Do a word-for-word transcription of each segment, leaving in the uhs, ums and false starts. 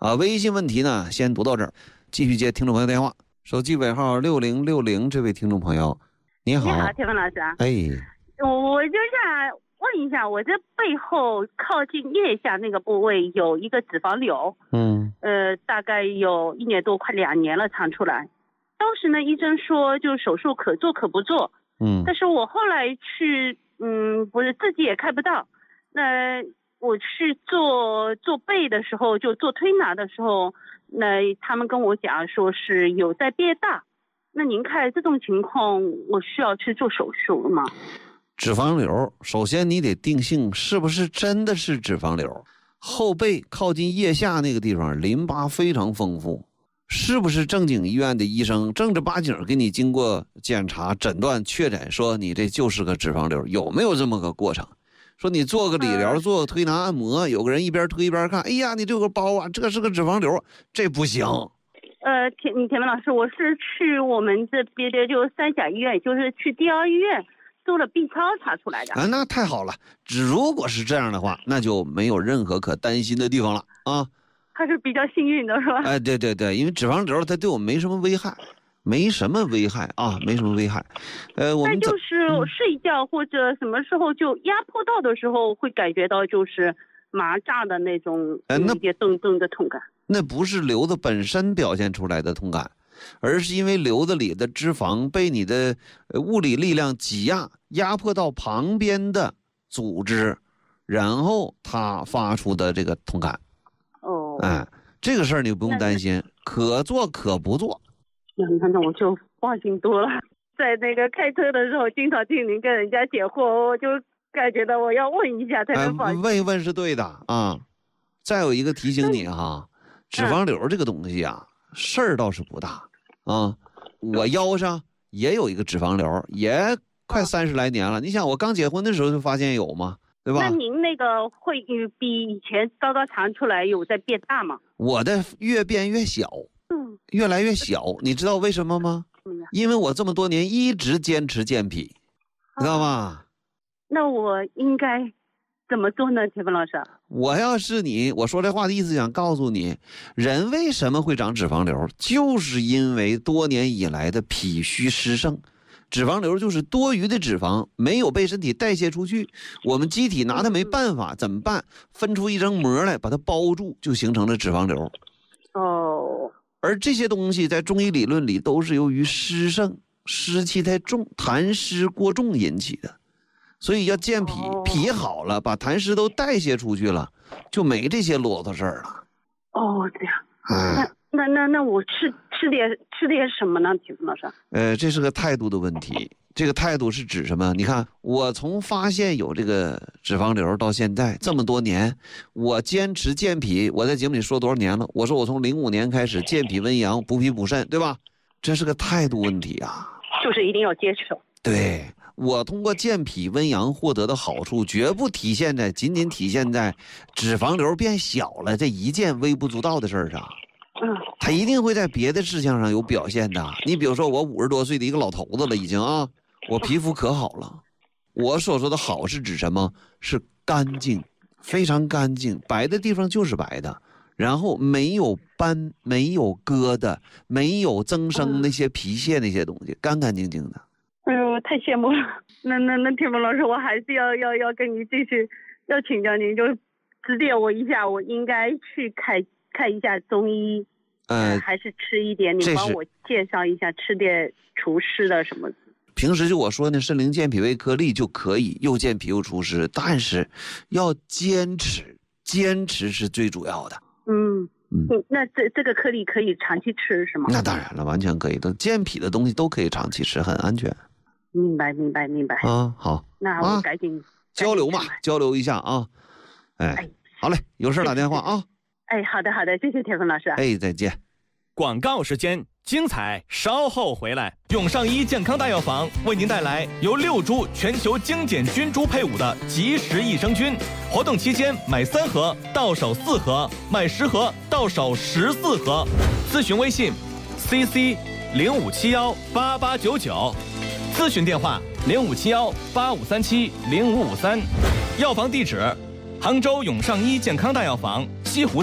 啊，微信问题呢先读到这儿，继续接听众朋友电话。手机尾号六零六零，这位听众朋友，你好。 你好，田文老师。 哎， 我我就想问一下，我这背后靠近腋下那个部位有一个脂肪瘤， 嗯， 呃，大概有一年多，快两年了，长出来。当时呢，医生说就手术可做可不做， 嗯， 但是我后来去，嗯，不是自己也看不到，那我去做做背的时候，就做推拿的时候，那他们跟我讲说是有在变大。那您看这种情况，我需要去做手术吗？ 脂肪瘤，首先你得定性是不是真的是脂肪瘤。后背靠近腋下那个地方淋巴非常丰富，是不是正经医院的医生正儿八经给你经过检查诊断确诊说你这就是个脂肪瘤？有没有这么个过程？说你做个理疗，做个推拿按摩，有个人一边推一边看，哎呀你这有个包啊，这是个脂肪瘤，这不行。 呃，田田文老师，我是去我们这边的就三甲医院，就是去第二医院做了 B 超查出来的。 啊，那太好了，只如果是这样的话，那就没有任何可担心的地方了啊。 还是比较幸运的是吧？ 哎，对对对，因为脂肪瘤它对我们没什么危害，没什么危害啊，没什么危害。呃，我们那就是睡觉或者什么时候就压迫到的时候，会感觉到就是麻炸的那种， 呃，那一些顿顿的痛感。 那不是瘤子本身表现出来的痛感，而是因为瘤子里的脂肪被你的物理力量挤压，压迫到旁边的组织，然后它发出的这个痛感。 哦， 哎，这个事儿你不用担心，可做可不做。 那那我就放心多了。在那个开车的时候，经常听您跟人家解惑，我就感觉到我要问一下才能放心。 哎，问一问是对的啊。再有一个提醒你哈。脂肪瘤这个东西啊，事儿倒是不大啊。我腰上也有一个脂肪瘤，也快三十来年了。你想，我刚结婚的时候就发现有吗？对吧？ 那您那个会比以前刚刚长出来有在变大吗？ 我的越变越小， 嗯， 越来越小。你知道为什么吗？因为我这么多年一直坚持健脾，知道吗？啊， 那我应该怎么做呢，铁峰老师？ 我要是你，我说这话的意思想告诉你，人为什么会长脂肪瘤，就是因为多年以来的脾虚湿盛。脂肪瘤就是多余的脂肪没有被身体代谢出去，我们机体拿它没办法，怎么办？分出一层膜来把它包住，就形成了脂肪瘤。 哦， 而这些东西在中医理论里都是由于湿盛、湿气太重、痰湿过重引起的。所以要健脾，脾好了，把痰湿都代谢出去了，就没这些啰嗦事儿了。 哦，这样。 嗯， 那那那那我吃吃点吃点什么呢，铁峰老师？ 呃，这是个态度的问题。这个态度是指什么？你看，我从发现有这个脂肪瘤到现在这么多年，我坚持健脾。我在节目里说多少年了？我说我从零五年开始健脾温阳、补脾补肾，对吧？这是个态度问题啊。 就是一定要坚持。 对。我通过健脾温阳获得的好处，绝不体现在仅仅体现在脂肪瘤变小了这一件微不足道的事儿上， 嗯， 它一定会在别的事项上有表现的。你比如说，我五十多岁的一个老头子了，已经啊，我皮肤可好了。我所说的好是指什么？是干净，非常干净，白的地方就是白的，然后没有斑，没有疙瘩，没有增生那些皮屑那些东西，干干净净的。 哎呦，太羡慕了！那那那铁峰老师，我还是要要要跟你继续要请教您，就指点我一下，我应该去看看一下中医，呃，还是吃一点？你帮我介绍一下，吃点除湿的什么？ 平时就我说呢，肾灵健脾胃颗粒就可以，又健脾又除湿，但是要坚持，坚持是最主要的。 嗯嗯，那这这个颗粒可以长期吃是吗？ 那当然了，完全可以的，健脾的东西都可以长期吃，很安全。 明白明白明白啊，好， 那我赶紧、啊、 交流嘛，交流一下啊。哎，哎好嘞，有事打电话啊。 哎，好的好的，谢谢铁峰老师。 哎，再见。 广告时间，精彩稍后回来。永尚医健康大药房为您带来由六株全球精简菌株配伍的及时益生菌，活动期间买三盒到手四盒，买十盒到手十四盒。咨询微信 C C 零五七幺八八九九。咨询电话零五七幺八五三七零五五三，药房地址杭州永尚医健康大药房西湖店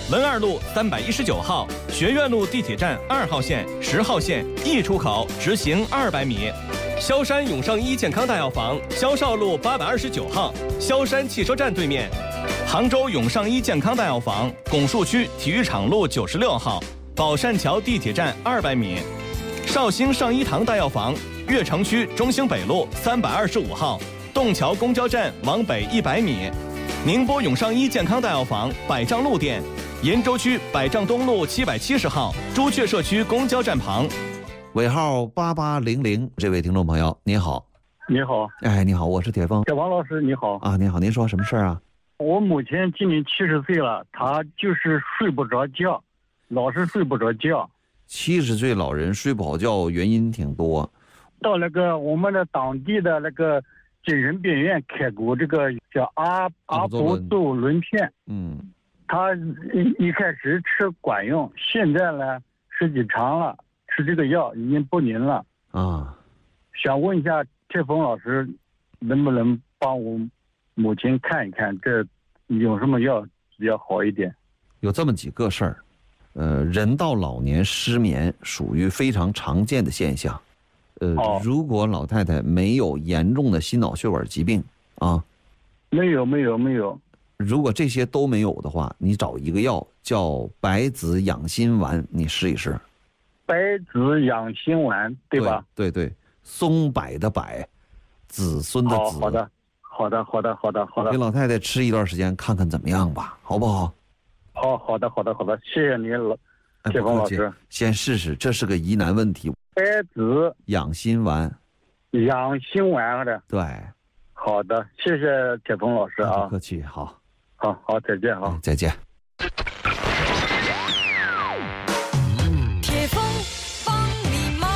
文二路三百一十九号，学院路地铁站二号线、十号线 E 出口直行二百米。萧山永尚医健康大药房，萧少路八百二十九号，萧山汽车站对面。杭州永尚医健康大药房，拱墅区体育场路九十六号，宝善桥地铁站二百米。绍兴上医堂大药房，悦城区中兴北路三百二十五号，洞桥公交站往北一百米。宁波永尚医健康大药房百丈路店，鄞州区百丈东路七百七十号，朱雀社区公交站旁。 尾号八八零零，这位听众朋友您好。 你好。 哎，你好，我是铁峰。 铁王老师你好。 啊，您好，您说什么事儿啊？ 我母亲今年七十岁了，她就是睡不着觉，老是睡不着觉。 七十岁老人睡不好觉，原因挺多。 到那个我们的当地的那个精神病院开过这个叫阿阿普唑仑片。 嗯。 她一一开始吃管用，现在呢时间长了，吃这个药已经不灵了。 啊。 想问一下铁峰老师，能不能帮我母亲看一看，这有什么药比较好一点？ 有这么几个事儿。呃，人到老年失眠属于非常常见的现象。呃， 哦、 如果老太太没有严重的心脑血管疾病啊， 没有没有没有。 如果这些都没有的话，你找一个药叫白子养心丸，你试一试。 白子养心丸，对吧？ 对 对, 对，松柏的柏，子孙的子。 哦、好的，好的，好的，好的，好的。 给老太太吃一段时间，看看怎么样吧，好不好？ 好，好的，好的，好的，谢谢您，老铁峰老师。 先试试，这是个疑难问题。 白子养心丸， 养心丸的。 对， 好的，谢谢铁峰老师啊。 不客气，好， 好好，再见哈、 哎，再见。 铁峰帮你忙。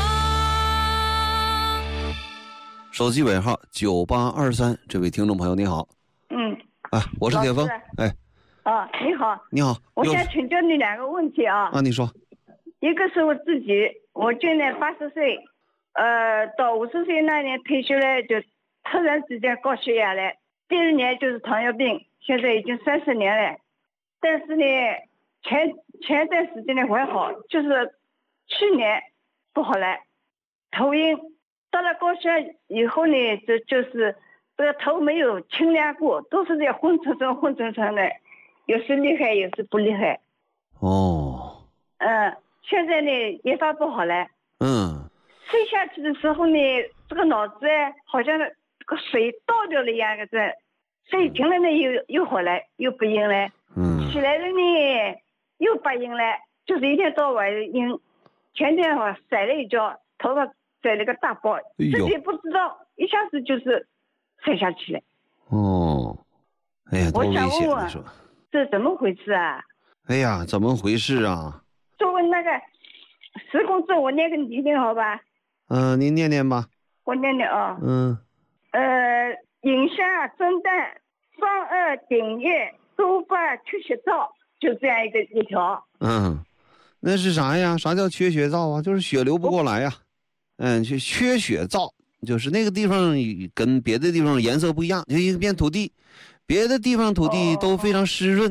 手机尾号九八二三，这位听众朋友你好。 嗯。 啊，我是铁峰。哎。 啊，你好， 你好， 我想请教你两个问题啊。 啊，你说。 一个是我自己，我今年八十岁，呃，到五十岁那年退休了，就突然之间高血压了，第二年就是糖尿病，现在已经三十年了。但是呢，前前段时间呢还好，就是去年不好了，头晕，到了高血压以后呢，这就是这个头没有清凉过，都是在昏沉沉昏沉沉的。有时厉害，有时不厉害。 哦。 嗯，现在呢也发不好了。 嗯。 睡下去的时候呢，这个脑子好像这个水倒掉了一样的，这睡停了呢又又好了，又不晕了。 嗯。 起来了呢又不晕了，就是一天到晚晕。前天我甩了一跤，头发甩了个大包，自己不知道，一下子就是摔下去了。 哦。哎呀，多危险！你说。 这怎么回事啊？ 哎呀，怎么回事啊？ 作为那个十公字，我念给你听好吧？ 嗯、呃，您念念吧。 我念念啊。 嗯。 呃，饮下蒸蛋，上颚顶月，多发缺血灶，就这样一个一条。 嗯，那是啥呀？啥叫缺血灶啊？就是血流不过来呀。嗯，就缺血灶，就是那个地方跟别的地方颜色不一样，就一片土地。别的地方土地都非常湿润，